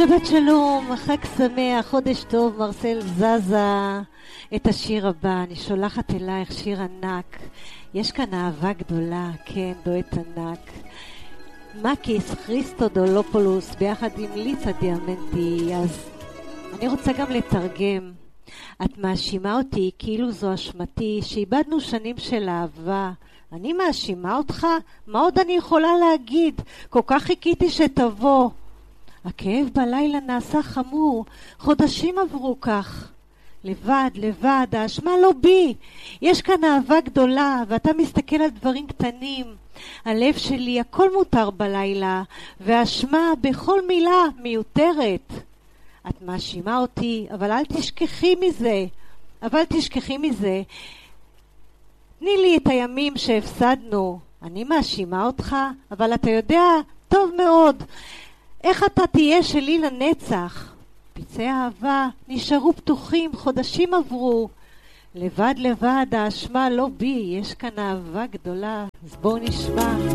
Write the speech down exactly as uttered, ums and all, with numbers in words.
שבת שלום, חג שמח, חודש טוב, מרסל זזה. את השיר הבא, אני שולחת אלייך שיר ענק. יש כאן אהבה גדולה, כן, דואט ענק. מקיס כריסטודולופולוס ביחד עם ליצה דיאמנטי. אז אני רוצה גם לתרגם. את מאשימה אותי כאילו זו אשמתי, שאיבדנו שנים של אהבה. אני מאשימה אותך? מה עוד אני יכולה להגיד? כל כך חיכיתי שתבוא. הכאב בלילה נעשה חמור, חודשים עברו כך. לבד, לבד, האשמה לא בי. יש כאן אהבה גדולה, ואתה מסתכל על דברים קטנים. הלב שלי, הכל מותר בלילה, והאשמה בכל מילה מיותרת. את מאשימה אותי, אבל אל תשכחי מזה. אבל תשכחי מזה. תני לי את הימים שהפסדנו. אני מאשימה אותך, אבל אתה יודע טוב מאוד איך אתה תהיה שלי לנצח. פצעי האהבה נשארו פתוחים, חודשים עברו. לבד לבד, האשמה לא בי, יש כאן אהבה גדולה. אז בואו נשמע.